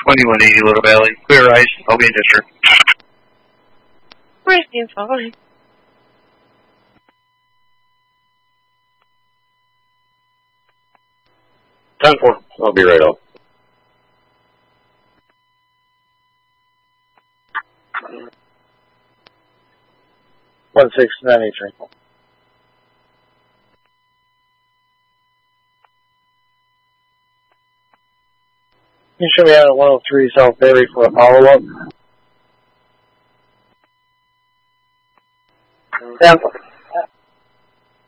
2180 Little Valley. Clear ice. I'll be in district. Where's the following? Time for. I'll be right up. One 693. You should be out at 103 South Berry for a follow-up. Sample.